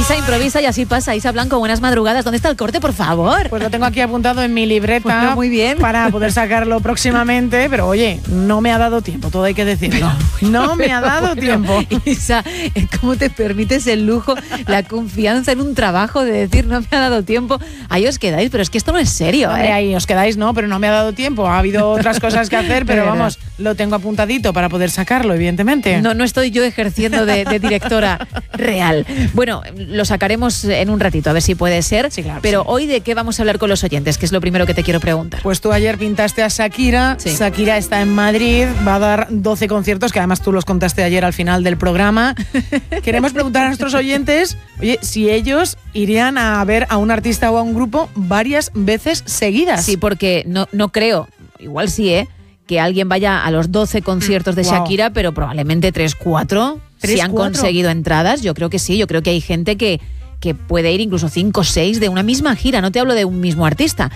improvisa y así pasa. Isa Blanco, buenas madrugadas. ¿Dónde está el corte, por favor? Pues lo tengo aquí apuntado en mi libreta. Bueno, muy bien. Para poder sacarlo próximamente, pero oye, no me ha dado tiempo, todo hay que decirlo. No me ha dado tiempo. Isa, ¿cómo te permites el lujo, la confianza en un trabajo de decir no me ha dado tiempo? Ahí os quedáis, pero es que esto no es serio, Hombre, ahí os quedáis, no, pero no me ha dado tiempo. Ha habido otras cosas que hacer, pero vamos, lo tengo apuntadito para poder sacarlo, evidentemente. No estoy yo ejerciendo de directora real. Bueno, lo sacaremos en un ratito, a ver si puede ser. Sí, claro, pero sí. hoy, ¿de qué vamos a hablar con los oyentes? Que es lo primero que te quiero preguntar. Pues tú ayer pintaste a Shakira. Sí. Shakira está en Madrid, va a dar 12 conciertos, que además tú los contaste ayer al final del programa. Queremos preguntar a nuestros oyentes, oye, si ellos irían a ver a un artista o a un grupo varias veces seguidas. Sí, porque no creo, igual sí, que alguien vaya a los 12 conciertos de Wow. Shakira, pero probablemente 3, 4, si han 4. conseguido entradas. Yo creo que sí, yo creo que hay gente que puede ir incluso 5, 6 de una misma gira. No te hablo de un mismo artista.